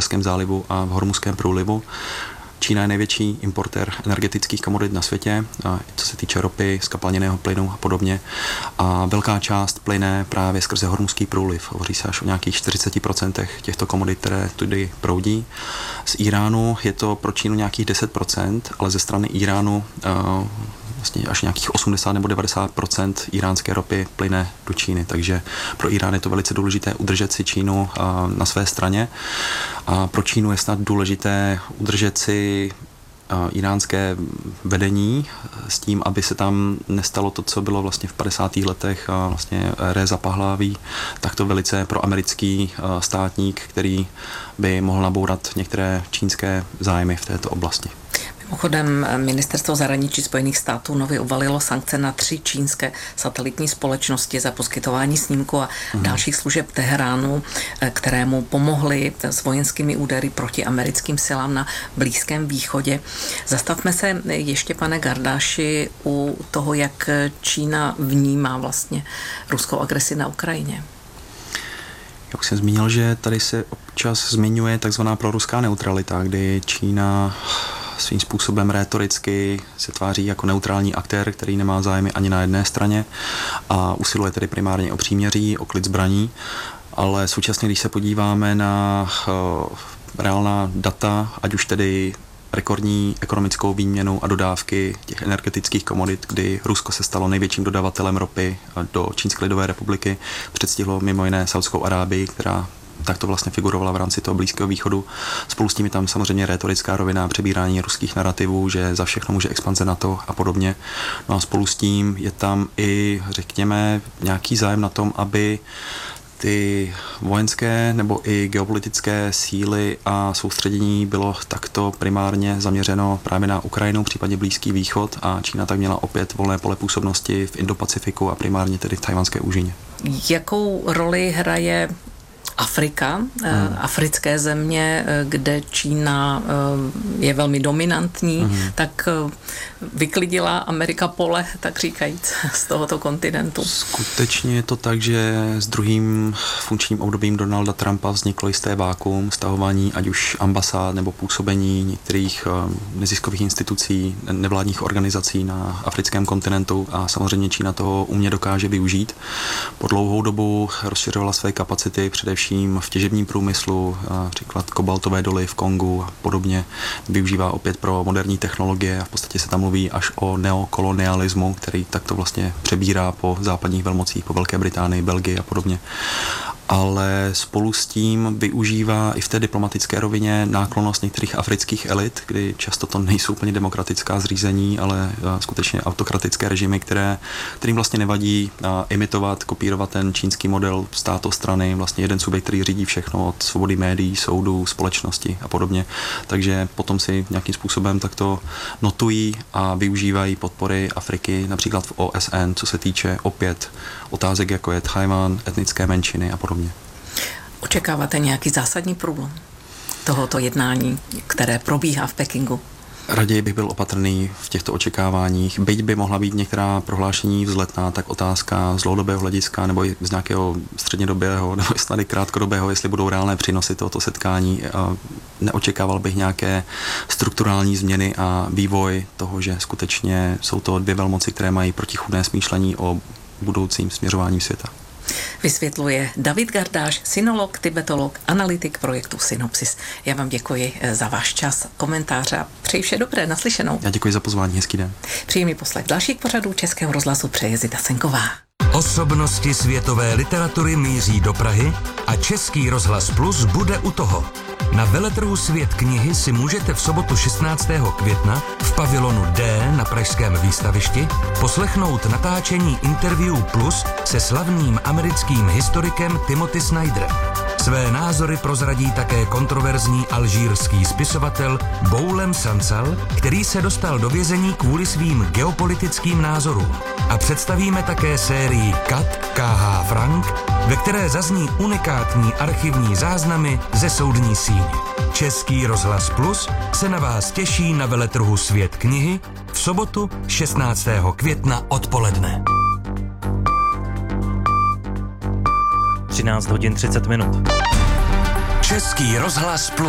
Perském zálivu a v Hormuzském průlivu. Čína je největší importér energetických komodit na světě, co se týče ropy, zkapalněného plynu a podobně. A velká část plyne právě skrze Hormuzský průliv. Hovoří se až o nějakých 40% těchto komodit, které tudy proudí. Z Iránu je to pro Čínu nějakých 10%, ale ze strany Iránu vlastně až nějakých 80 nebo 90% iránské ropy plyne do Číny, takže pro Irán je to velice důležité udržet si Čínu na své straně a pro Čínu je snad důležité udržet si iránské vedení s tím, aby se tam nestalo to, co bylo vlastně v 50. letech a vlastně Réza Pahlaví, takto velice proamerický státník, který by mohl nabourat některé čínské zájmy v této oblasti. Mimochodem, ministerstvo zahraničí Spojených států nově uvalilo sankce na 3 čínské satelitní společnosti za poskytování snímku a dalších služeb Teheránu, kterému pomohly s vojenskými údery proti americkým silám na Blízkém východě. Zastavme se ještě, pane Gardáši, u toho, jak Čína vnímá vlastně ruskou agresi na Ukrajině. Jak jsem zmínil, že tady se občas zmiňuje takzvaná proruská neutralita, kdy Čína svým způsobem rétoricky se tváří jako neutrální aktér, který nemá zájmy ani na jedné straně a usiluje tedy primárně o příměří, o klid zbraní, ale současně, když se podíváme na reálná data, ať už tedy rekordní ekonomickou výměnu a dodávky těch energetických komodit, kdy Rusko se stalo největším dodavatelem ropy do Čínské lidové republiky, předstihlo mimo jiné Saudskou Arábii, která tak to vlastně figurovala v rámci toho Blízkého východu. Spolu s tím je tam samozřejmě rétorická rovina, přebírání ruských narrativů, že za všechno může expanze NATO a podobně. No a spolu s tím je tam i, řekněme, nějaký zájem na tom, aby ty vojenské nebo i geopolitické síly a soustředění bylo takto primárně zaměřeno právě na Ukrajinu, případně Blízký východ, a Čína tak měla opět volné pole působnosti v Indo-Pacifiku a primárně tedy v Tchajwanské úžině. Jakou roli hraje Afrika, africké země, kde Čína je velmi dominantní, tak vyklidila Amerika pole, tak říkajíc, z tohoto kontinentu. Skutečně je to tak, že s druhým funkčním obdobím Donalda Trumpa vzniklo jisté vákuum, stahování ať už ambasád nebo působení některých neziskových institucí, nevládních organizací na africkém kontinentu, a samozřejmě Čína toho umě dokáže využít. Po dlouhou dobu rozšiřovala své kapacity především v těžebním průmyslu, příklad kobaltové doly v Kongu a podobně, využívá opět pro moderní technologie a v podstatě se tam mluví až o neokolonialismu, který takto vlastně přebírá po západních velmocích, po Velké Británii, Belgii a podobně. Ale spolu s tím využívá i v té diplomatické rovině náklonnost některých afrických elit, kdy často to nejsou úplně demokratická zřízení, ale skutečně autokratické režimy, kterým vlastně nevadí imitovat, kopírovat ten čínský model státostrany, vlastně jeden subjekt, který řídí všechno od svobody médií, soudů, společnosti a podobně. Takže potom si nějakým způsobem takto notují a využívají podpory Afriky, například v OSN, co se týče opět otázek, jako je Tchajwan, etnické menšiny a podobně. Očekáváte nějaký zásadní průlom tohoto jednání, které probíhá v Pekingu? Raději bych byl opatrný v těchto očekáváních. Byť by mohla být některá prohlášení vzletná, tak otázka z dlouhodobého hlediska nebo i z nějakého střednědobého nebo snad i krátkodobého, jestli budou reálné přínosy tohoto setkání. Neočekával bych nějaké strukturální změny a vývoj toho, že skutečně jsou to dvě velmoci, které mají protichůdné smýšlení o budoucím směřování světa. Vysvětluje David Gardáš, sinolog, tibetolog, analytik projektu Synopsis. Já vám děkuji za váš čas, komentáře a přeji vše dobré, naslyšenou. Já děkuji za pozvání, hezký den. Příjemný poslech dalších pořadů Českého rozhlasu přeje Zita Senková. Osobnosti světové literatury míří do Prahy a Český rozhlas Plus bude u toho. Na veletrhu Svět knihy si můžete v sobotu 16. května v pavilonu D na pražském výstavišti poslechnout natáčení Interview Plus se slavným americkým historikem Timothy Snyderem. Své názory prozradí také kontroverzní alžírský spisovatel Boulem Sansal, který se dostal do vězení kvůli svým geopolitickým názorům. A představíme také sérii Kat K.H. Frank, ve které zazní unikátní archivní záznamy ze soudní síně. Český rozhlas Plus se na vás těší na veletrhu Svět knihy v sobotu 16. května odpoledne. 13 hodin 30 minut. Český rozhlas Plus.